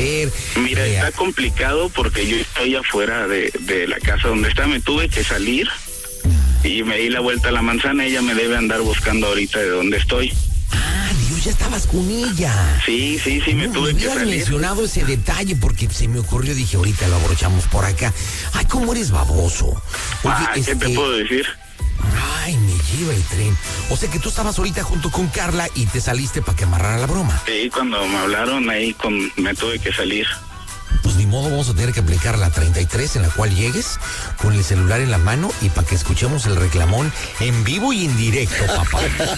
ver. Mira, está complicado porque yo estoy afuera de la casa donde está, me tuve que salir y me di la vuelta a la manzana. Ella me debe andar buscando ahorita de dónde estoy. Ah, Dios, ya estabas con ella. Sí, me tuve que salir. Mencionado ese detalle porque se me ocurrió, dije, ahorita lo abrochamos por acá. Ay, cómo eres baboso. Oye, ¿qué te puedo decir? Ay, me lleva el tren. O sea que tú estabas ahorita junto con Carla y te saliste para que amarrara la broma. Sí, cuando me hablaron ahí me tuve que salir. Pues ni modo, vamos a tener que aplicar la 33 en la cual llegues con el celular en la mano y para que escuchemos el reclamón en vivo y en directo, papá.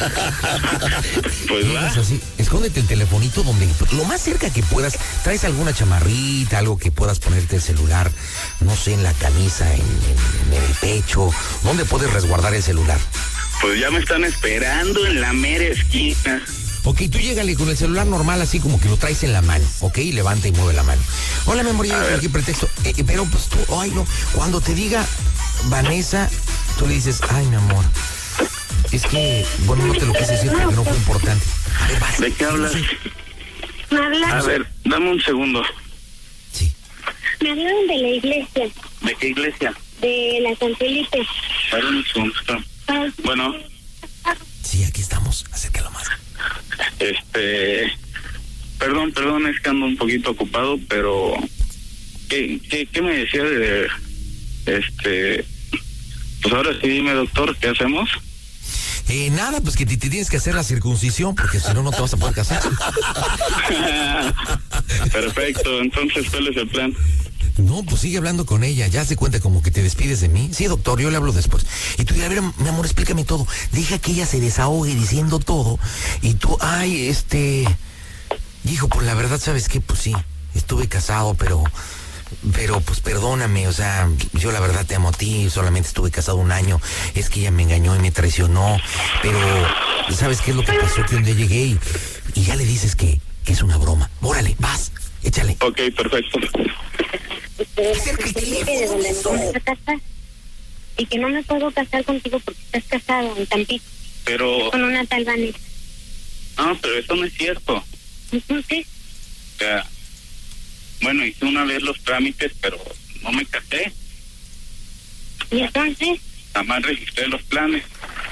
Pues va. Así, escóndete el telefonito donde lo más cerca que puedas. Traes alguna chamarrita, algo que puedas ponerte el celular, no sé, en la camisa, en el pecho. ¿Dónde puedes resguardar el celular? Pues ya me están esperando en la mera esquina. Ok, tú llégale con el celular normal, así como que lo traes en la mano, ok, levanta y mueve la mano. Hola, mi amor, llega cualquier pretexto. Pero pues tú, ay no, cuando te diga Vanessa, tú le dices, ay, mi amor, es que, bueno, no te lo quise decir porque no fue importante. A ver, vas. ¿De qué hablas? Me hablaron. A ver, dame un segundo. Sí. Me hablaron de la iglesia. ¿De qué iglesia? De la San Felipe. Dame un segundo. Bueno. Sí, aquí estamos, acércalo más. Perdón, es que ando un poquito ocupado, pero ¿qué me decía de pues ahora sí dime, doctor, ¿qué hacemos? Nada, pues que te tienes que hacer la circuncisión porque si no, no te vas a poder casar. Perfecto, entonces, ¿cuál es el plan? No, pues sigue hablando con ella, ya se cuenta como que te despides de mí. Sí, doctor, yo le hablo después. Y tú, a ver, mi amor, explícame todo. Deja que ella se desahogue diciendo todo. Y tú, hijo, pues la verdad, ¿sabes qué? Pues sí, estuve casado, pero pues perdóname, o sea, yo la verdad te amo a ti, solamente estuve casado 1 año. Es que ella me engañó y me traicionó. Pero, ¿sabes qué es lo que pasó? Que un día llegué y ya le dices que es una broma. Órale, vas, échale. Ok, perfecto. De donde nos vamos a casar. Y que no me puedo casar contigo porque estás casado en Tampico. Pero... con una tal Vanessa. No, pero eso no es cierto. Entonces... O sea, bueno, hice una vez los trámites, pero no me casé. ¿Y entonces? Nada más registré los planes.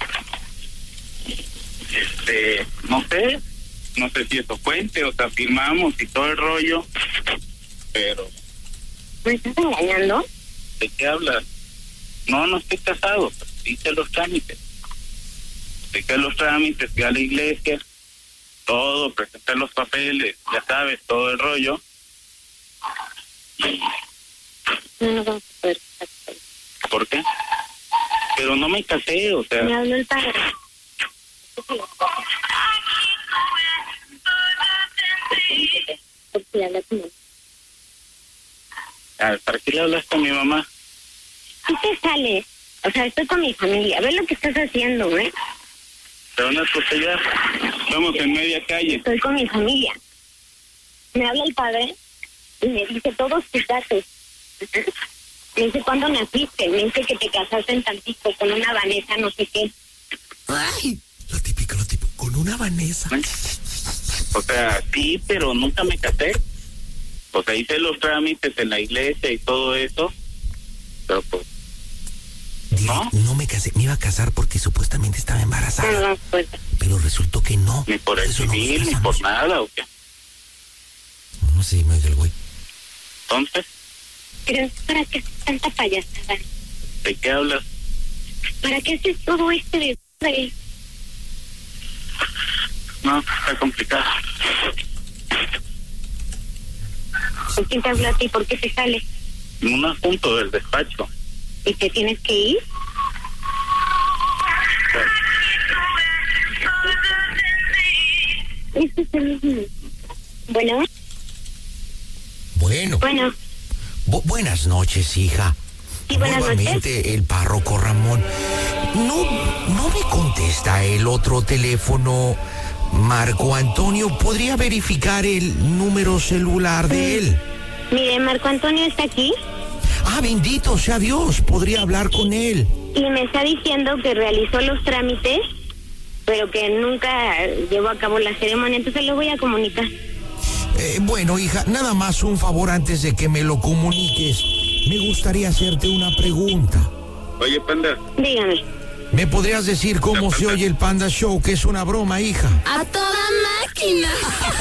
No sé si eso cuente, o sea, firmamos y todo el rollo, pero... ¿Me estás engañando? ¿De qué hablas? No estoy casado, hice los trámites. Hice los trámites, fui a la iglesia, todo, presenté los papeles, ya sabes, todo el rollo. No vamos a poder casar. ¿Por qué? Pero no me casé, o sea... Me habló el padre. ¿Por qué hablas con él? ¿Para qué le hablas con mi mamá? ¿Qué te sale? O sea, estoy con mi familia. Ve lo que estás haciendo, ¿eh? Pero no es cosa ya. Estamos en media calle. Estoy con mi familia. Me habla el padre y me dice todos tus datos. Me dice cuándo naciste. Me dice que te casaste en Tampico con una Vanessa, no sé qué. Ay, lo típico, con una Vanessa. O sea, sí, pero nunca me casé. O sea, hice los trámites en la iglesia y todo eso. Pero pues... ¿no? No me casé, me iba a casar porque supuestamente estaba embarazada. No, pues... Pero resultó que no. Ni por el Eso civil, ni por nada, ¿o qué? No sé, me oye el güey. Entonces... Pero ¿para qué haces tanta payasada? ¿De qué hablas? ¿Para qué haces todo este de... No, está complicado. ¿Con quién te habló a ti? ¿Por qué te sale? Un asunto del despacho. ¿Y te tienes que ir? Este es el mismo. Bueno. Bueno. Buenas noches, hija. Sí, buenas Nuevamente noches. el párroco Ramón. No me contesta el otro teléfono. Marco Antonio, ¿podría verificar el número celular de él? Mire, Marco Antonio está aquí. Ah, bendito sea Dios, podría hablar con él. Y me está diciendo que realizó los trámites, pero que nunca llevó a cabo la ceremonia, entonces lo voy a comunicar. Bueno, hija, nada más un favor antes de que me lo comuniques. Me gustaría hacerte una pregunta. Oye, Panda. Dígame. ¿Me podrías decir cómo se oye el Panda Show, que es una broma, hija? ¡A toda máquina!